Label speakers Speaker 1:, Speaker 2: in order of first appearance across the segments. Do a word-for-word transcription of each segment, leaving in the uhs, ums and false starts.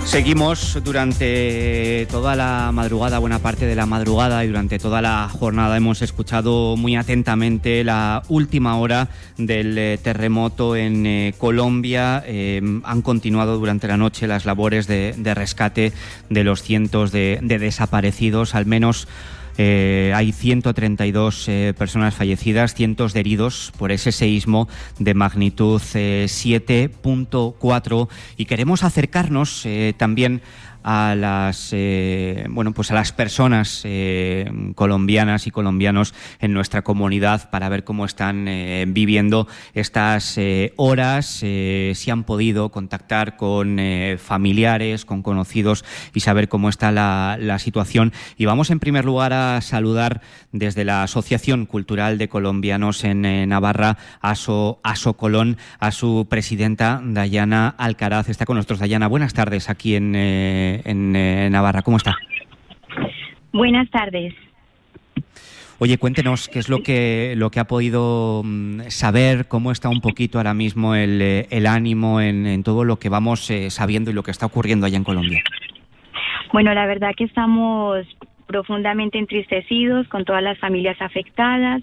Speaker 1: Seguimos durante toda la madrugada, buena parte de la madrugada y durante toda la jornada hemos escuchado muy atentamente la última hora del eh, terremoto en eh, Colombia. Eh, han continuado durante la noche las labores de, de rescate de los cientos de, de desaparecidos, al menos. Eh, hay ciento treinta y dos eh, personas fallecidas, cientos de heridos por ese seísmo de magnitud eh, siete punto cuatro, y queremos acercarnos eh, también a las eh, bueno pues a las personas eh, colombianas y colombianos en nuestra comunidad para ver cómo están eh, viviendo estas eh, horas, eh, si han podido contactar con eh, familiares, con conocidos y saber cómo está la, la situación. Y vamos en primer lugar a saludar desde la Asociación Cultural de Colombianos en eh, Navarra, ASO, ASO Colón, a su presidenta Dayana Alcaraz. Está con nosotros. Dayana, buenas tardes aquí en eh, en eh, Navarra. ¿Cómo está?
Speaker 2: Buenas tardes.
Speaker 1: Oye, cuéntenos qué es lo que lo que ha podido mm, saber, cómo está un poquito ahora mismo el, el ánimo en, en todo lo que vamos eh, sabiendo y lo que está ocurriendo allá en Colombia.
Speaker 2: Bueno, la verdad que estamos profundamente entristecidos con todas las familias afectadas.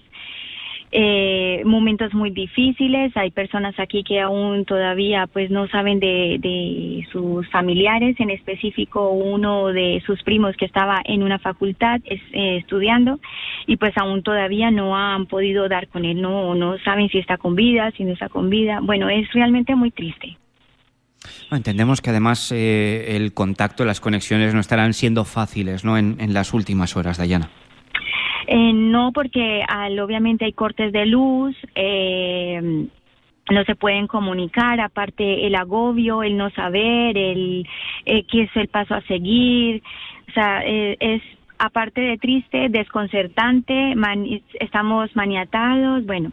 Speaker 2: Eh, momentos muy difíciles, hay personas aquí que aún todavía pues no saben de, de sus familiares, en específico uno de sus primos que estaba en una facultad es, eh, estudiando y pues aún todavía no han podido dar con él, no, no saben si está con vida, si no está con vida. Bueno, es realmente muy triste.
Speaker 1: Entendemos que además eh, el contacto, las conexiones no estarán siendo fáciles, ¿no? en, en las últimas horas, Dayana.
Speaker 2: Eh, no, porque al, obviamente hay cortes de luz, eh, no se pueden comunicar, aparte el agobio, el no saber, el eh, qué es el paso a seguir, o sea, eh, es aparte de triste, desconcertante, man, estamos maniatados, bueno.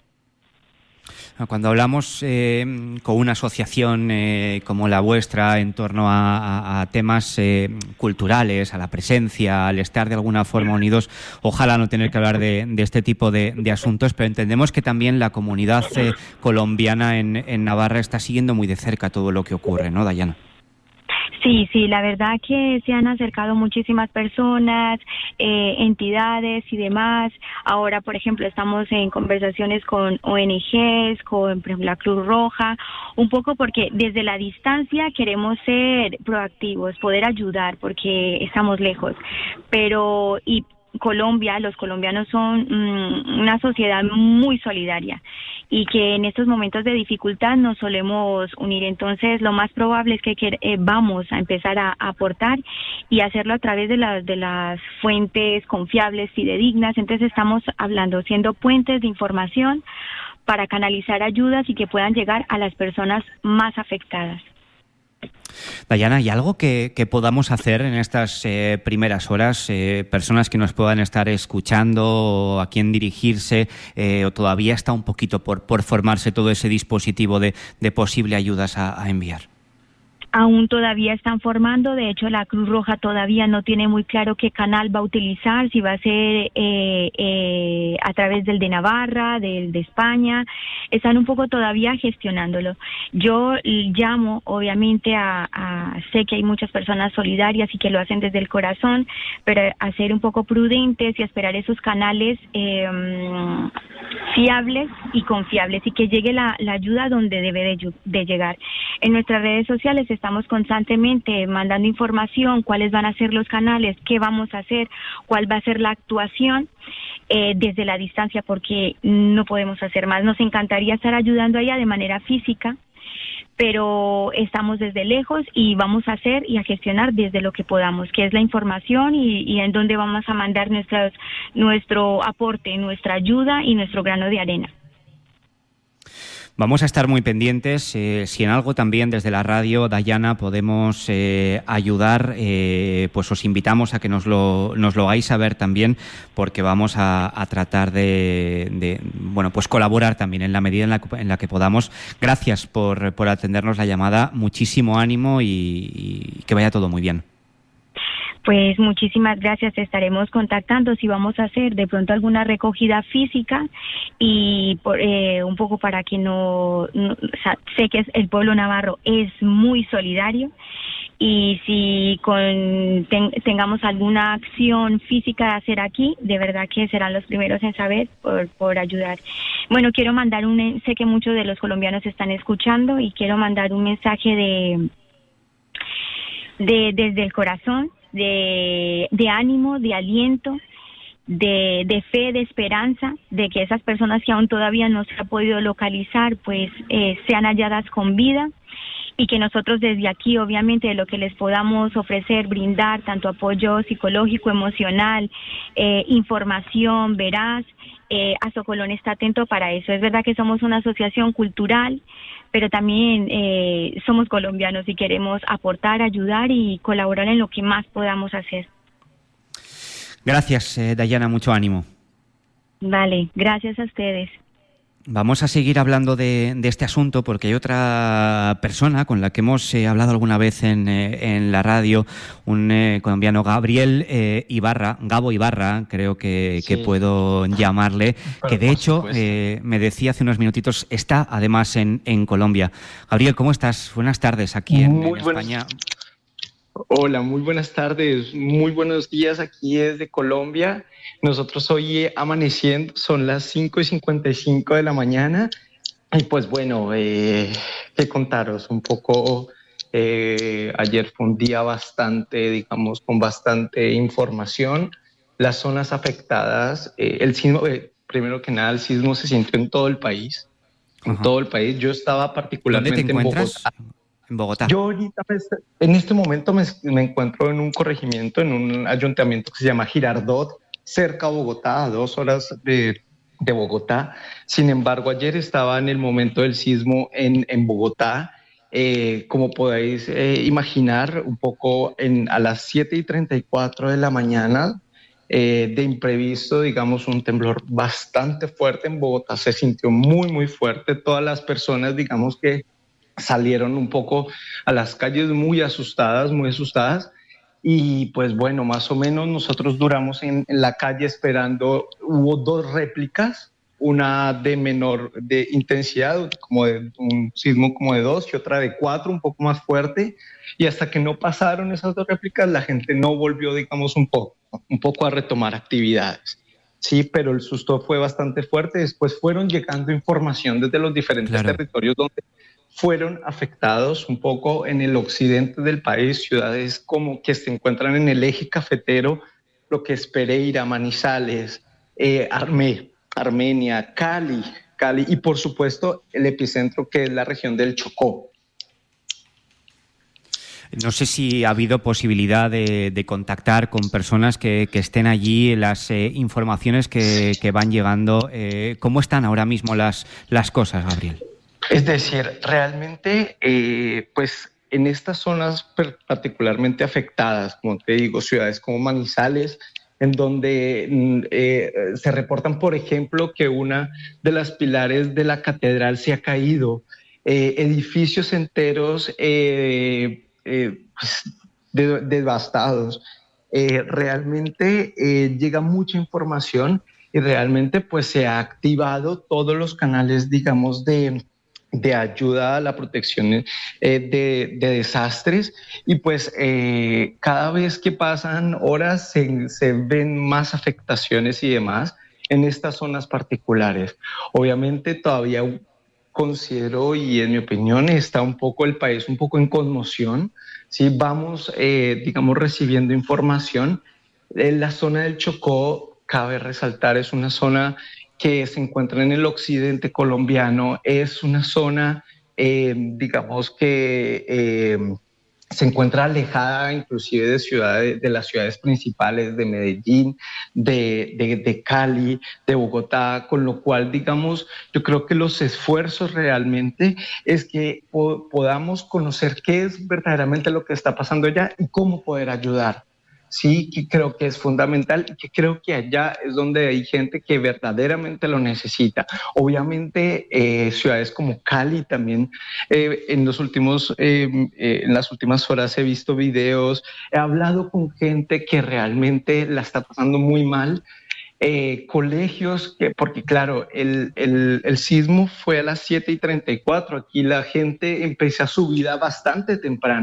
Speaker 1: Cuando hablamos eh, con una asociación eh, como la vuestra en torno a, a, a temas eh, culturales, a la presencia, al estar de alguna forma unidos, ojalá no tener que hablar de, de este tipo de, de asuntos, pero entendemos que también la comunidad eh, colombiana en, en Navarra está siguiendo muy de cerca todo lo que ocurre, ¿no, Dayana?
Speaker 2: Sí, sí, la verdad que se han acercado muchísimas personas, eh, entidades y demás. Ahora, por ejemplo, estamos en conversaciones con O N Ges, con, por ejemplo, la Cruz Roja, un poco porque desde la distancia queremos ser proactivos, poder ayudar porque estamos lejos. Pero, y Colombia, los colombianos son mmm, una sociedad muy solidaria y que en estos momentos de dificultad nos solemos unir. Entonces, lo más probable es que, que eh, vamos a empezar a, a aportar y hacerlo a través de las de las fuentes confiables, fidedignas. Entonces, estamos hablando, siendo puentes de información para canalizar ayudas y que puedan llegar a las personas más afectadas.
Speaker 1: Dayana, ¿hay algo que, que podamos hacer en estas eh, primeras horas? Eh, personas que nos puedan estar escuchando, a quién dirigirse, eh, o todavía está un poquito por, por formarse todo ese dispositivo de, de posible ayudas a, a enviar.
Speaker 2: Aún todavía están formando, de hecho la Cruz Roja todavía no tiene muy claro qué canal va a utilizar, si va a ser eh, eh, a través del de Navarra, del de España, están un poco todavía gestionándolo. Yo llamo obviamente a, a, sé que hay muchas personas solidarias y que lo hacen desde el corazón, pero a ser un poco prudentes y a esperar esos canales eh, fiables y confiables y que llegue la, la ayuda donde debe de, de llegar. En nuestras redes sociales estamos constantemente mandando información, cuáles van a ser los canales, qué vamos a hacer, cuál va a ser la actuación eh, desde la distancia, porque no podemos hacer más. Nos encantaría estar ayudando allá de manera física, pero estamos desde lejos y vamos a hacer y a gestionar desde lo que podamos, que es la información y, y en dónde vamos a mandar nuestras, nuestro aporte, nuestra ayuda y nuestro grano de arena.
Speaker 1: Vamos a estar muy pendientes. Eh, si en algo también desde la radio, Dayana, podemos eh, ayudar, eh, pues os invitamos a que nos lo, nos lo hagáis saber también, porque vamos a, a tratar de, de bueno, pues colaborar también en la medida en la, en la que podamos. Gracias por, por atendernos la llamada. Muchísimo ánimo y, y que vaya todo muy bien.
Speaker 2: Pues muchísimas gracias, estaremos contactando si vamos a hacer de pronto alguna recogida física y por, eh, un poco para que no, no o sea, sé que es, el pueblo navarro es muy solidario y si con, ten, tengamos alguna acción física de hacer aquí, de verdad que serán los primeros en saber por, por ayudar. Bueno, quiero mandar un, sé que muchos de los colombianos están escuchando y quiero mandar un mensaje de, de desde el corazón, de, de ánimo, de aliento, de, de fe, de esperanza, de que esas personas que aún todavía no se ha podido localizar, pues eh, sean halladas con vida, y que nosotros desde aquí, obviamente, de lo que les podamos ofrecer, brindar tanto apoyo psicológico, emocional, eh, información veraz, eh, Asocolón está atento para eso. Es verdad que somos una asociación cultural, pero también eh, somos colombianos y queremos aportar, ayudar y colaborar en lo que más podamos hacer.
Speaker 1: Gracias, eh, Dayana, mucho ánimo.
Speaker 2: Vale, gracias a ustedes.
Speaker 1: Vamos a seguir hablando de, de este asunto porque hay otra persona con la que hemos eh, hablado alguna vez en, eh, en la radio, un eh, colombiano, Gabriel eh, Ibarra, Gabo Ibarra, creo que, sí. que puedo llamarle, Pero que de hecho eh, me decía hace unos minutitos, está además en, en Colombia. Gabriel, ¿cómo estás? Buenas tardes aquí en, en España.
Speaker 3: Hola, muy buenas tardes, muy buenos días aquí desde Colombia. Nosotros hoy amaneciendo, son las cinco y cincuenta y cinco de la mañana y pues bueno, eh, qué contaros un poco. Eh, ayer fue un día bastante, digamos, con bastante información. Las zonas afectadas, eh, el sismo, eh, primero que nada, el sismo se sintió en todo el país, en Ajá. todo el país. Yo estaba particularmente
Speaker 1: ¿Dónde te encuentras?
Speaker 3: en Bogotá.
Speaker 1: En Bogotá.
Speaker 3: Yo ahorita, en este momento me, me encuentro en un corregimiento, en un ayuntamiento que se llama Girardot, cerca a Bogotá, a dos horas de, de Bogotá. Sin embargo, ayer estaba en el momento del sismo en, en Bogotá. Eh, como podéis eh, imaginar, un poco en, a las siete y treinta y cuatro de la mañana, eh, de imprevisto, digamos, un temblor bastante fuerte en Bogotá. Se sintió muy, muy fuerte. Todas las personas, digamos que salieron un poco a las calles muy asustadas, muy asustadas. Y pues bueno, más o menos nosotros duramos en, en la calle esperando. Hubo dos réplicas, una de menor de intensidad, como de un sismo como de dos, y otra de cuatro, un poco más fuerte. Y hasta que no pasaron esas dos réplicas, la gente no volvió, digamos, un poco, un poco a retomar actividades. Sí, pero el susto fue bastante fuerte. Después fueron llegando información desde los diferentes claro. territorios donde fueron afectados un poco en el occidente del país, ciudades como que se encuentran en el eje cafetero, lo que es Pereira, Manizales, eh, Armé, Armenia, Cali, Cali y por supuesto el epicentro que es la región del Chocó.
Speaker 1: No sé si ha habido posibilidad de, de contactar con personas que, que estén allí, las eh, informaciones que, que van llegando. Eh, ¿Cómo están ahora mismo las, las cosas, Gabriel?
Speaker 3: Es decir, realmente, eh, pues en estas zonas particularmente afectadas, como te digo, ciudades como Manizales, en donde eh, se reportan, por ejemplo, que una de las pilares de la catedral se ha caído, eh, edificios enteros eh, eh, pues, de, devastados. Eh, realmente eh, llega mucha información y realmente pues se ha activado todos los canales, digamos, de... de ayuda a la protección eh, de, de desastres y pues eh, cada vez que pasan horas se, se ven más afectaciones y demás en estas zonas particulares. Obviamente todavía considero y en mi opinión está un poco el país un poco en conmoción. Sí, vamos eh, digamos recibiendo información. En la zona del Chocó, cabe resaltar, es una zona que se encuentra en el occidente colombiano, es una zona, eh, digamos que eh, se encuentra alejada inclusive de, ciudades, de las ciudades principales de Medellín, de, de, de Cali, de Bogotá, con lo cual, digamos, yo creo que los esfuerzos realmente es que po- podamos conocer qué es verdaderamente lo que está pasando allá y cómo poder ayudar. Sí, que creo que es fundamental y que creo que allá es donde hay gente que verdaderamente lo necesita. Obviamente, eh, ciudades como Cali también, eh, en los últimos, eh, eh, en las últimas horas he visto videos, he hablado con gente que realmente la está pasando muy mal. Eh, colegios, que, porque claro, el, el, el sismo fue a las siete y treinta y cuatro, aquí la gente empezó su vida bastante temprano.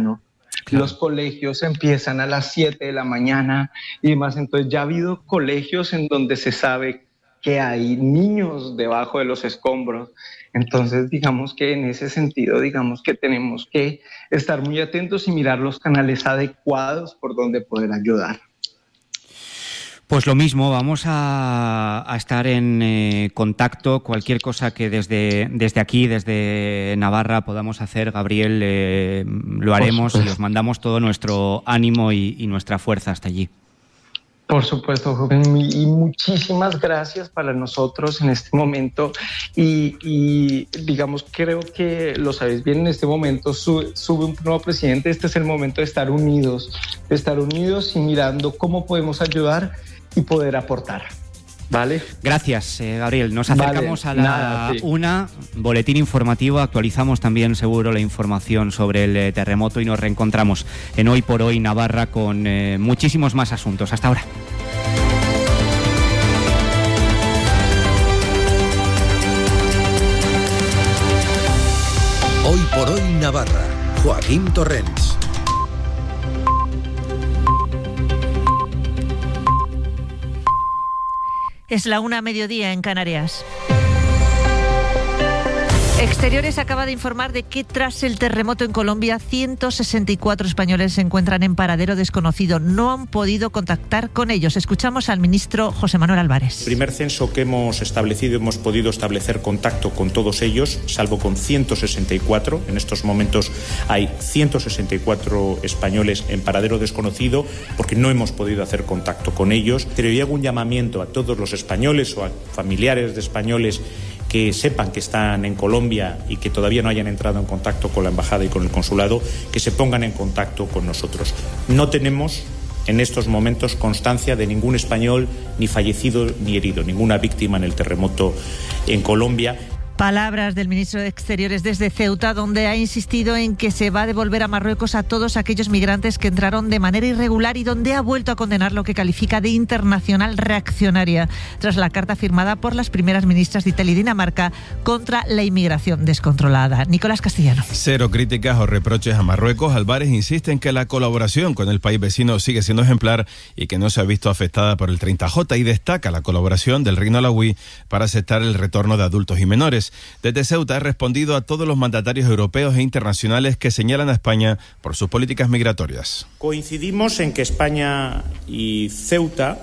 Speaker 3: Claro. Los colegios empiezan a las siete de la mañana y demás, entonces ya ha habido colegios en donde se sabe que hay niños debajo de los escombros. Entonces, digamos que en ese sentido, digamos que tenemos que estar muy atentos y mirar los canales adecuados por donde poder ayudar.
Speaker 1: Pues lo mismo, vamos a, a estar en eh, contacto. Cualquier cosa que desde, desde aquí, desde Navarra, podamos hacer, Gabriel, eh, lo haremos y os mandamos todo nuestro ánimo y, y nuestra fuerza hasta allí.
Speaker 3: Por supuesto, Joven, y muchísimas gracias para nosotros en este momento y, y digamos, creo que lo sabéis bien, en este momento sube, sube un nuevo presidente, este es el momento de estar unidos, de estar unidos y mirando cómo podemos ayudar y poder aportar. Vale.
Speaker 1: Gracias, eh, Gabriel. Nos acercamos vale, a la nada, sí. una, boletín informativo, actualizamos también seguro la información sobre el eh, terremoto y nos reencontramos en Hoy por Hoy Navarra con eh, muchísimos más asuntos. Hasta ahora.
Speaker 4: Hoy por Hoy Navarra, Joaquín Torrents.
Speaker 5: Es la una mediodía en Canarias. Exteriores acaba de informar de que tras el terremoto en Colombia, ciento sesenta y cuatro españoles se encuentran en paradero desconocido. No han podido contactar con ellos. Escuchamos al ministro José Manuel Álvarez.
Speaker 6: El primer censo que hemos establecido, hemos podido establecer contacto con todos ellos, salvo con ciento sesenta y cuatro. En estos momentos hay ciento sesenta y cuatro españoles en paradero desconocido porque no hemos podido hacer contacto con ellos. Pero yo hago un llamamiento a todos los españoles o a familiares de españoles que sepan que están en Colombia y que todavía no hayan entrado en contacto con la embajada y con el consulado, que se pongan en contacto con nosotros. No tenemos en estos momentos constancia de ningún español ni fallecido ni herido, ninguna víctima en el terremoto en Colombia.
Speaker 5: Palabras del ministro de Exteriores desde Ceuta, donde ha insistido en que se va a devolver a Marruecos a todos aquellos migrantes que entraron de manera irregular y donde ha vuelto a condenar lo que califica de internacional reaccionaria tras la carta firmada por las primeras ministras de Italia y Dinamarca contra la inmigración descontrolada. Nicolás Castellano.
Speaker 7: Cero críticas o reproches a Marruecos. Álvarez insiste en que la colaboración con el país vecino sigue siendo ejemplar y que no se ha visto afectada por el treinta J y destaca la colaboración del Reino Alauí para aceptar el retorno de adultos y menores. Desde Ceuta ha respondido a todos los mandatarios europeos e internacionales que señalan a España por sus políticas migratorias.
Speaker 6: Coincidimos en que España y Ceuta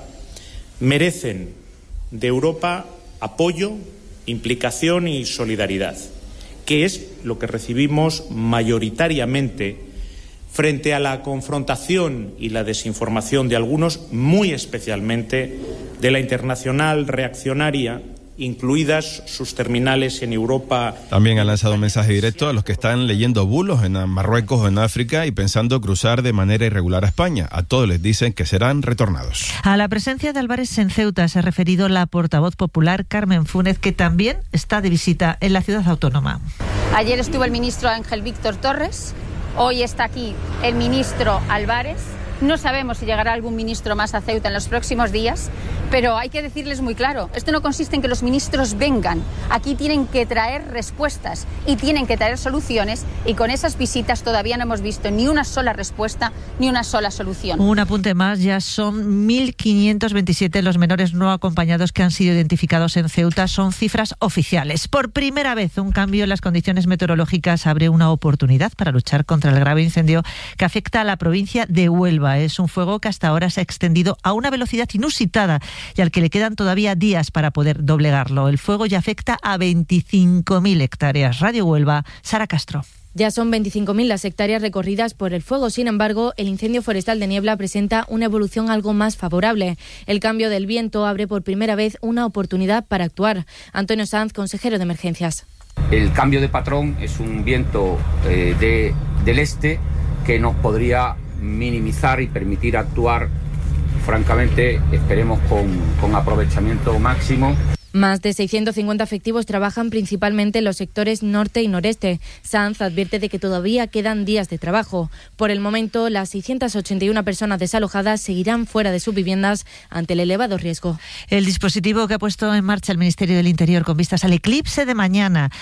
Speaker 6: merecen de Europa apoyo, implicación y solidaridad, que es lo que recibimos mayoritariamente frente a la confrontación y la desinformación de algunos, muy especialmente de la internacional reaccionaria, incluidas sus terminales en Europa.
Speaker 7: También ha lanzado un mensaje directo a los que están leyendo bulos en Marruecos o en África y pensando cruzar de manera irregular a España. A todos les dicen que serán retornados.
Speaker 5: A la presencia de Álvarez en Ceuta se ha referido la portavoz popular Carmen Fúnez, que también está de visita en la ciudad autónoma.
Speaker 8: Ayer estuvo el ministro Ángel Víctor Torres, hoy está aquí el ministro Álvarez. No sabemos si llegará algún ministro más a Ceuta en los próximos días, pero hay que decirles muy claro, esto no consiste en que los ministros vengan, aquí tienen que traer respuestas y tienen que traer soluciones, y con esas visitas todavía no hemos visto ni una sola respuesta ni una sola solución.
Speaker 5: Un apunte más, ya son mil quinientos veintisiete los menores no acompañados que han sido identificados en Ceuta, son cifras oficiales. Por primera vez, un cambio en las condiciones meteorológicas abre una oportunidad para luchar contra el grave incendio que afecta a la provincia de Huelva. Es un fuego que hasta ahora se ha extendido a una velocidad inusitada y al que le quedan todavía días para poder doblegarlo. El fuego ya afecta a veinticinco mil hectáreas. Radio Huelva, Sara Castro.
Speaker 9: Ya son veinticinco mil las hectáreas recorridas por el fuego. Sin embargo, el incendio forestal de Niebla presenta una evolución algo más favorable. El cambio del viento abre por primera vez una oportunidad para actuar. Antonio Sanz, consejero de Emergencias.
Speaker 10: El cambio de patrón es un viento eh, de, del este que nos podría minimizar y permitir actuar, francamente, esperemos con, con aprovechamiento máximo.
Speaker 9: Más de seiscientos cincuenta efectivos trabajan principalmente en los sectores norte y noreste. Sanz advierte de que todavía quedan días de trabajo. Por el momento, las seiscientas ochenta y una personas desalojadas seguirán fuera de sus viviendas ante el elevado riesgo.
Speaker 5: El dispositivo que ha puesto en marcha el Ministerio del Interior con vistas al eclipse de mañana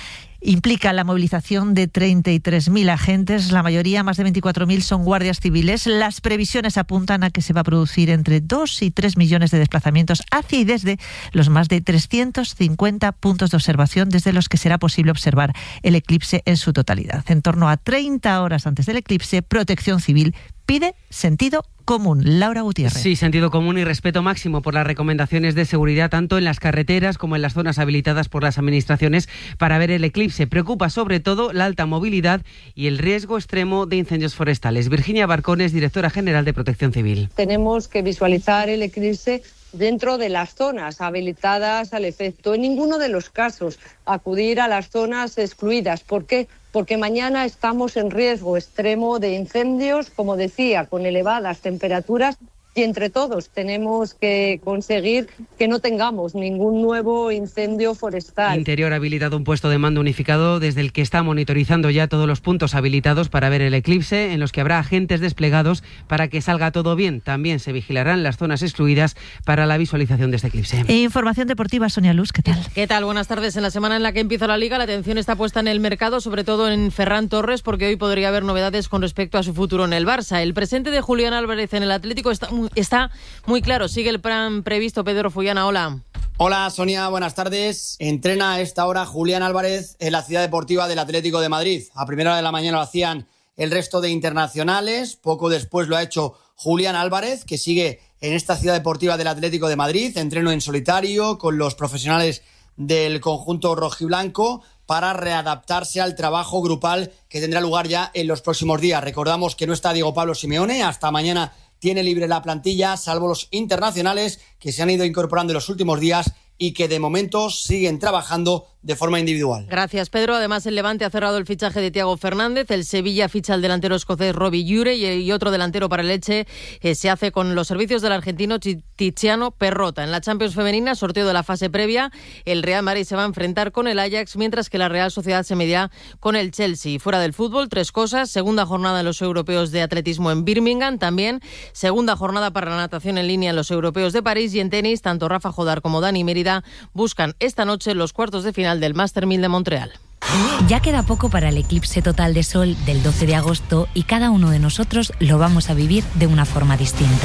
Speaker 5: Implica la movilización de treinta y tres mil agentes, la mayoría, más de veinticuatro mil, son guardias civiles. Las previsiones apuntan a que se va a producir entre dos y tres millones de desplazamientos hacia y desde los más de trescientos cincuenta puntos de observación desde los que será posible observar el eclipse en su totalidad. En torno a treinta horas antes del eclipse, Protección Civil pide sentido común. Laura Gutiérrez.
Speaker 11: Sí, sentido común y respeto máximo por las recomendaciones de seguridad tanto en las carreteras como en las zonas habilitadas por las administraciones para ver el eclipse. Preocupa sobre todo la alta movilidad y el riesgo extremo de incendios forestales. Virginia Barcones, directora general de Protección Civil.
Speaker 12: Tenemos que visualizar el eclipse dentro de las zonas habilitadas al efecto. En ninguno de los casos acudir a las zonas excluidas. ¿Por qué? Porque mañana estamos en riesgo extremo de incendios, como decía, con elevadas temperaturas, y entre todos tenemos que conseguir que no tengamos ningún nuevo incendio forestal.
Speaker 11: Interior ha habilitado un puesto de mando unificado desde el que está monitorizando ya todos los puntos habilitados para ver el eclipse, en los que habrá agentes desplegados para que salga todo bien. También se vigilarán las zonas excluidas para la visualización de este eclipse.
Speaker 5: E información deportiva, Sonia Luz, ¿qué tal?
Speaker 13: ¿Qué tal? Buenas tardes. En la semana en la que empieza la Liga, la atención está puesta en el mercado, sobre todo en Ferran Torres, porque hoy podría haber novedades con respecto a su futuro en el Barça. El presente de Julián Álvarez en el Atlético está muy Está muy claro, sigue el plan previsto. Pedro Fullana, hola.
Speaker 14: Hola Sonia, buenas tardes. Entrena a esta hora Julián Álvarez en la ciudad deportiva del Atlético de Madrid. A primera hora de la mañana lo hacían el resto de internacionales, poco después lo ha hecho Julián Álvarez, que sigue en esta ciudad deportiva del Atlético de Madrid, entreno en solitario con los profesionales del conjunto rojiblanco para readaptarse al trabajo grupal que tendrá lugar ya en los próximos días. Recordamos que no está Diego Pablo Simeone, hasta mañana tiene libre la plantilla, salvo los internacionales que se han ido incorporando en los últimos días y que de momento siguen trabajando de forma individual.
Speaker 13: Gracias, Pedro. Además, el Levante ha cerrado el fichaje de Thiago Fernández, el Sevilla ficha al delantero escocés Robbie Ure y otro delantero para el Elche eh, se hace con los servicios del argentino Tiziano Perrota. En la Champions femenina, sorteo de la fase previa, el Real Madrid se va a enfrentar con el Ajax, mientras que la Real Sociedad se medirá con el Chelsea. Fuera del fútbol, tres cosas: segunda jornada en los europeos de atletismo en Birmingham, también segunda jornada para la natación en línea en los europeos de París, y en tenis, tanto Rafa Jodar como Dani Mérida buscan esta noche los cuartos de final del Master mil de Montreal.
Speaker 15: Ya queda poco para el eclipse total de sol del doce de agosto y cada uno de nosotros lo vamos a vivir de una forma distinta.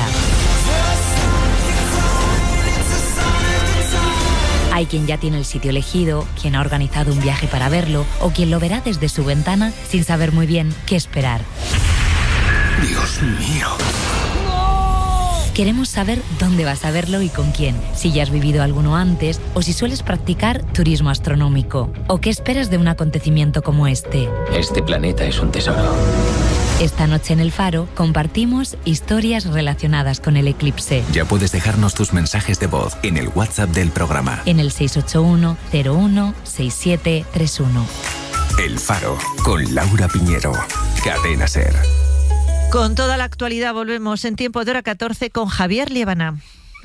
Speaker 15: Hay quien ya tiene el sitio elegido, quien ha organizado un viaje para verlo o quien lo verá desde su ventana sin saber muy bien qué esperar.
Speaker 4: Dios mío.
Speaker 15: Queremos saber dónde vas a verlo y con quién, si ya has vivido alguno antes o si sueles practicar turismo astronómico. ¿O qué esperas de un acontecimiento como este?
Speaker 16: Este planeta es un tesoro.
Speaker 15: Esta noche en El Faro compartimos historias relacionadas con el eclipse.
Speaker 16: Ya puedes dejarnos tus mensajes de voz en el WhatsApp del programa.
Speaker 15: En el seis ocho uno, cero uno, seis siete tres uno.
Speaker 16: El Faro, con Laura Piñero. Cadena SER.
Speaker 5: Con toda la actualidad volvemos en tiempo de hora catorce con Javier Liébana.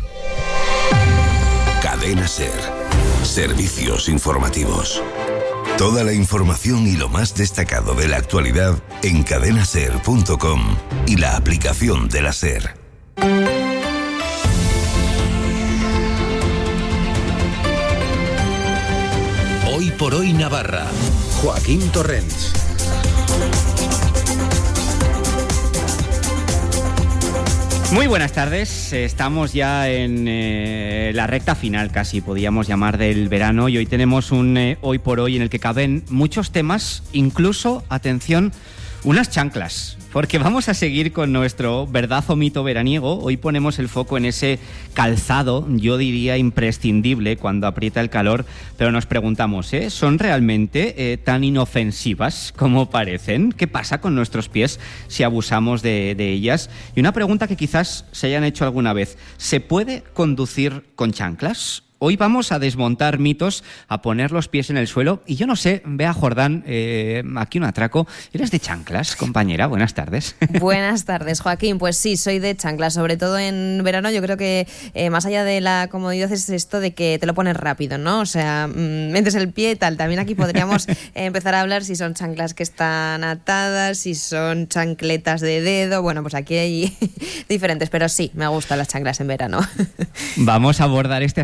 Speaker 4: Cadena SER. Servicios informativos. Toda la información y lo más destacado de la actualidad en cadena ser punto com y la aplicación de la SER. Hoy por hoy Navarra. Joaquín Torrens.
Speaker 1: Muy buenas tardes, estamos ya en eh, la recta final casi, podríamos llamar, del verano, y hoy tenemos un eh, hoy por hoy en el que caben muchos temas, incluso, atención, unas chanclas, porque vamos a seguir con nuestro verdad o mito veraniego. Hoy ponemos el foco en ese calzado, yo diría imprescindible cuando aprieta el calor, pero nos preguntamos, ¿eh? ¿son realmente eh, tan inofensivas como parecen? ¿Qué pasa con nuestros pies si abusamos de, de ellas? Y una pregunta que quizás se hayan hecho alguna vez, ¿se puede conducir con chanclas? Hoy vamos a desmontar mitos, a poner los pies en el suelo. Y yo no sé, Bea Jordán, eh, aquí un atraco. ¿Eres de chanclas, compañera? Buenas tardes.
Speaker 17: Buenas tardes, Joaquín. Pues sí, soy de chanclas. Sobre todo en verano, yo creo que eh, más allá de la comodidad es esto de que te lo pones rápido, ¿no? O sea, mmm, metes el pie y tal. También aquí podríamos eh, empezar a hablar si son chanclas que están atadas, si son chancletas de dedo. Bueno, pues aquí hay diferentes. Pero sí, me gustan las chanclas en verano.
Speaker 1: Vamos a abordar este asunto desde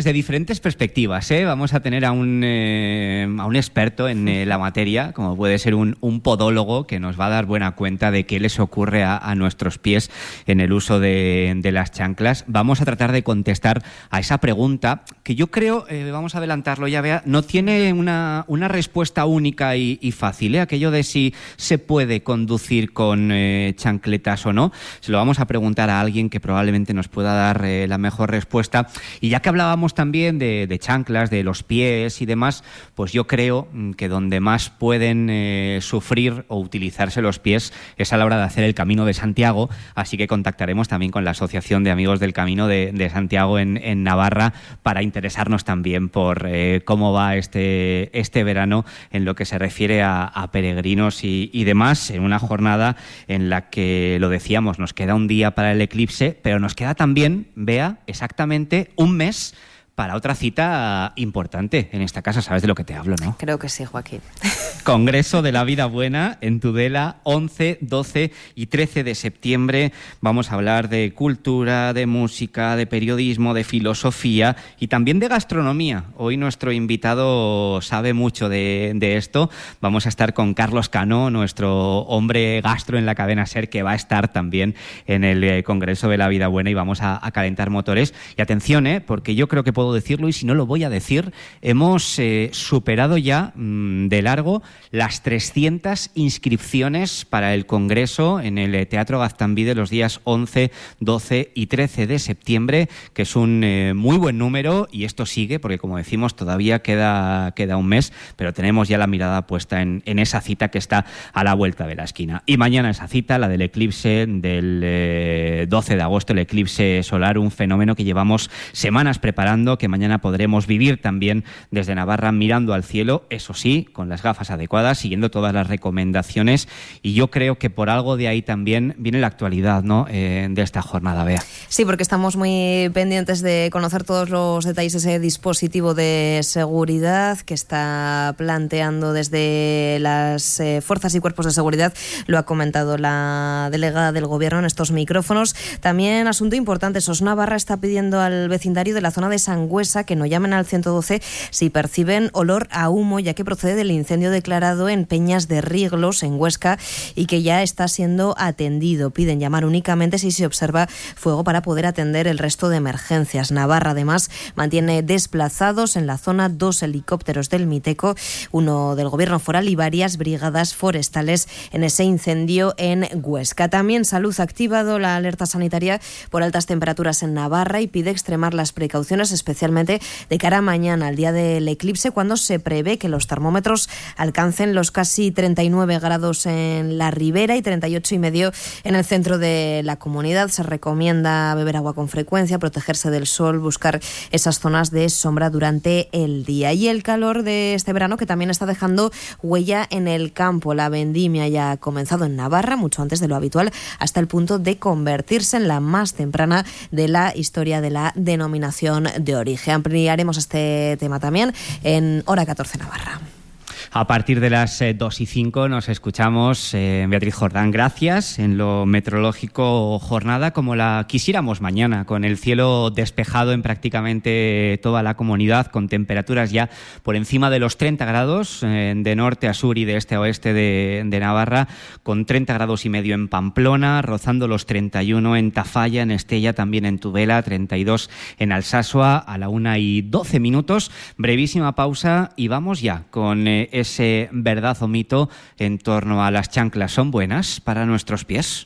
Speaker 1: desde diferentes perspectivas, ¿eh? Vamos a tener a un, eh, a un experto en eh, la materia, como puede ser un, un podólogo, que nos va a dar buena cuenta de qué les ocurre a, a nuestros pies en el uso de, de las chanclas. Vamos a tratar de contestar a esa pregunta que yo creo, eh, vamos a adelantarlo ya, Bea, no tiene una, una respuesta única y, y fácil, ¿eh? Aquello de si se puede conducir con eh, chancletas o no. Se lo vamos a preguntar a alguien que probablemente nos pueda dar eh, la mejor respuesta. Y ya que hablábamos también de, de chanclas, de los pies y demás, pues yo creo que donde más pueden eh, sufrir o utilizarse los pies es a la hora de hacer el Camino de Santiago, así que contactaremos también con la Asociación de Amigos del Camino de, de Santiago en, en Navarra para interesarnos también por eh, cómo va este, este verano en lo que se refiere a, a peregrinos y, y demás, en una jornada en la que, lo decíamos, nos queda un día para el eclipse, pero nos queda también, Bea, exactamente un mes para otra cita importante en esta casa. Sabes de lo que te hablo, ¿no?
Speaker 17: Creo que sí, Joaquín.
Speaker 1: Congreso de la Vida Buena en Tudela, once, doce y trece de septiembre. Vamos a hablar de cultura, de música, de periodismo, de filosofía y también de gastronomía. Hoy nuestro invitado sabe mucho de, de esto. Vamos a estar con Carlos Cano, nuestro hombre gastro en la cadena SER, que va a estar también en el Congreso de la Vida Buena, y vamos a, a calentar motores. Y atención, ¿eh? Porque yo creo que puedo decirlo, y si no lo voy a decir, hemos eh, superado ya mmm, de largo las trescientas inscripciones para el Congreso en el Teatro Gaztambide los días once, doce y trece de septiembre, que es un eh, muy buen número, y esto sigue porque, como decimos, todavía queda, queda un mes, pero tenemos ya la mirada puesta en, en esa cita que está a la vuelta de la esquina. Y mañana esa cita, la del eclipse del eh, doce de agosto, el eclipse solar, un fenómeno que llevamos semanas preparando, que mañana podremos vivir también desde Navarra mirando al cielo, eso sí, con las gafas adecuadas, siguiendo todas las recomendaciones, y yo creo que por algo de ahí también viene la actualidad, ¿no?, eh, de esta jornada, Bea.
Speaker 17: Sí, porque estamos muy pendientes de conocer todos los detalles de ese dispositivo de seguridad que está planteando desde las eh, fuerzas y cuerpos de seguridad. Lo ha comentado la delegada del Gobierno en estos micrófonos. También, asunto importante, SOS Navarra está pidiendo al vecindario de la zona de Sangüesa que no llamen al ciento doce si perciben olor a humo, ya que procede del incendio declarado en Peñas de Rieglos, en Huesca, y que ya está siendo atendido. Piden llamar únicamente si se observa fuego para poder atender el resto de emergencias. Navarra, además, mantiene desplazados en la zona dos helicópteros del Miteco, uno del Gobierno foral y varias brigadas forestales en ese incendio en Huesca. También Salud ha activado la alerta sanitaria por altas temperaturas en Navarra y pide extremar las precauciones, especialmente de cara a mañana, al día del eclipse, cuando se prevé que los termómetros alcancen los casi treinta y nueve grados en la ribera y treinta y ocho y medio en el centro de la comunidad. Se recomienda beber agua con frecuencia, protegerse del sol, buscar esas zonas de sombra durante el día. Y el calor de este verano, que también está dejando huella en el campo. La vendimia ya ha comenzado en Navarra, mucho antes de lo habitual, hasta el punto de convertirse en la más temprana de la historia de la denominación de origen. Ampliaremos este tema también en Hora catorce Navarra.
Speaker 1: A partir de las eh, dos y cinco nos escuchamos. eh, Beatriz Jordán, gracias. En lo meteorológico, jornada como la quisiéramos mañana, con el cielo despejado en prácticamente toda la comunidad, con temperaturas ya por encima de los treinta grados, eh, de norte a sur y de este a oeste de, de Navarra, con treinta grados y medio en Pamplona, rozando los treinta y uno en Tafalla, en Estella, también en Tudela, treinta y dos en Alsasua, a la una y doce minutos. Brevísima pausa y vamos ya con eh, ese verdad o mito en torno a las chanclas. ¿Son buenas para nuestros pies?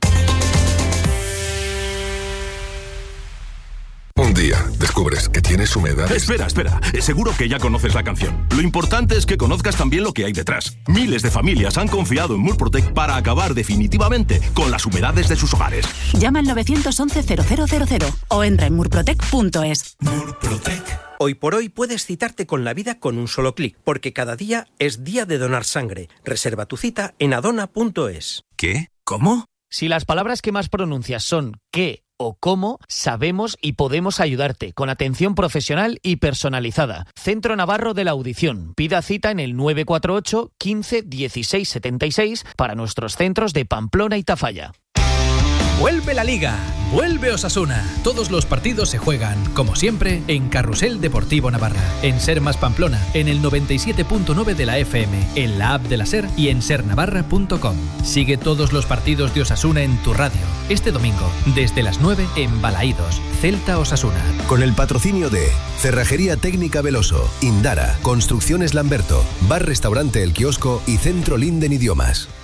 Speaker 18: Un día descubres que tienes humedad.
Speaker 19: Espera, espera. Seguro que ya conoces la canción. Lo importante es que conozcas también lo que hay detrás. Miles de familias han confiado en Murprotec para acabar definitivamente con las humedades de sus hogares.
Speaker 20: Llama al nueve once cero cero cero cero o entra en murprotec punto es.
Speaker 21: Murprotec. Hoy por hoy puedes citarte con la vida con un solo clic, porque cada día es día de donar sangre. Reserva tu cita en adona punto es.
Speaker 19: ¿Qué? ¿Cómo?
Speaker 22: Si las palabras que más pronuncias son qué o cómo, sabemos y podemos ayudarte con atención profesional y personalizada. Centro Navarro de la Audición. Pida cita en el nueve cuatro ocho, quince, dieciséis setenta y seis para nuestros centros de Pamplona y Tafalla.
Speaker 2: Vuelve la Liga, vuelve Osasuna. Todos los partidos se juegan, como siempre, en Carrusel Deportivo Navarra, en Ser Más Pamplona, en el noventa y siete punto nueve de la F M, en la app de la SER y en ser navarra punto com. Sigue todos los partidos de Osasuna en tu radio. Este domingo, desde las nueve en Balaídos, Celta Osasuna.
Speaker 3: Con el patrocinio de Cerrajería Técnica Veloso, Indara, Construcciones Lamberto, Bar Restaurante El Kiosco y Centro Linden Idiomas.